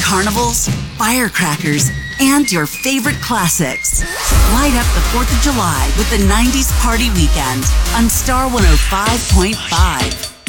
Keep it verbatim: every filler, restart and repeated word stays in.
carnivals, firecrackers, and your favorite classics. Light up the fourth of July with the nineties Party Weekend on Star one oh five point five.